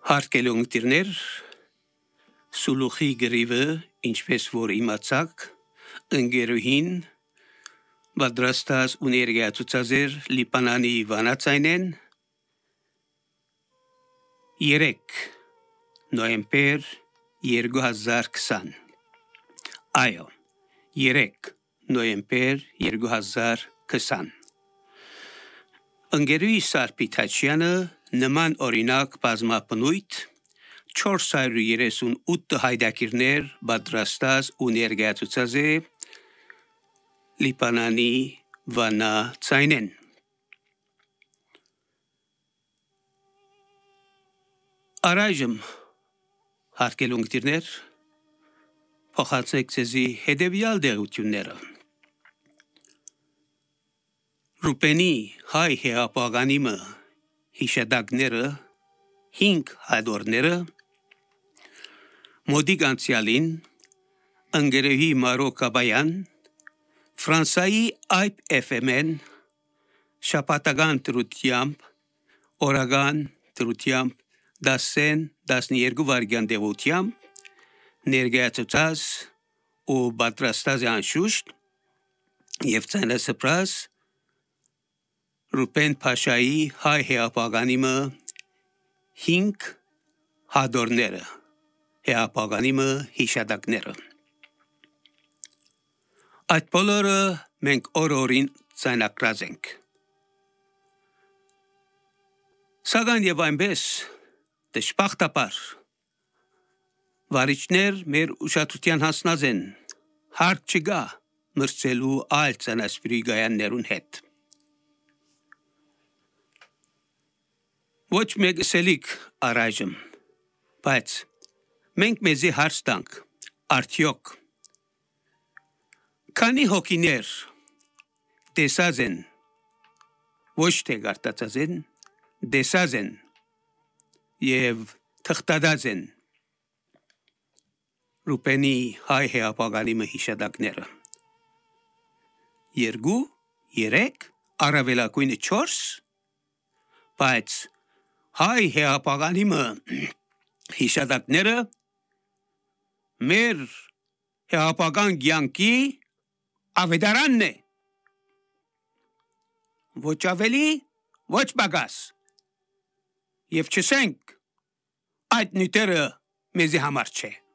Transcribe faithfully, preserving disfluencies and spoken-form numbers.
Հարգելի ունկնդիրներ, Սուլուխի գրիվը, ինչպես որ իմացաք, ընկերուհին պատրաստած ու ներկայացուցած էր Լիբանանի վանացայնեն երեք նոյեմբեր երկու հազար քսան Այո, երեք նոյեմբեր երկու հազար քսան Ընկերուհի Սարփիթաչյանը նման օրինակ բազմապնույթ չորս հարյուր երեսունութ հայդակիրներ պատրաստած ու ներկայացուցած է Լիբանանի վանացայնեն Առայժմ հարգելի ունկնդիրներ փոխանցենք ձեզի հետևյալ դեղությունները Ռուբենի հայ հեղափոխականիմը հիշադակները հինգ հադորները մոդիկ անցյալին ընկերուհի Մարո Կաբայան Ֆրանսայի Այբ էֆ էմ-ն շաբաթական դրությամբ օրական դրությամբ դասեն դասներկու վայրկյան դեղությամբ ներկայացուցած ու պատրաստած անշուշտ եւ ցանասպրած Ռուբեն Փաշայի հայ հեղափոխականիմը հինգ հադորները հեղափոխականիմը հիշադակները Այդ բոլորը մենք օր-օրին ցանկացած ենք Սակայն եւ այնպես դժբախտաբար վարիչներ մեր ուշադրության հասնած են հարկ չկա մրցելու այլ ցանասպրի գայաններուն հետ Ոչ մեկ սելիկ առայժմ, բայց մենք մեզի հարց տանք, արդյոք, քանի հոգիներ տեսած են, ոչ թե գարտացած են, տեսած են և թղթադած են Ռուբենի հայ հեղափոխականիմը հիշադակները, երկու, երեք, առավելագույնը չորս, բայց հայ հեղափոխականիմը հիշադակները մեր հեղափոխական կյանքի ավետարանն է ոչ ավելի ոչ պակաս եւ չսենք այդ նյութերը մեզի համար չէ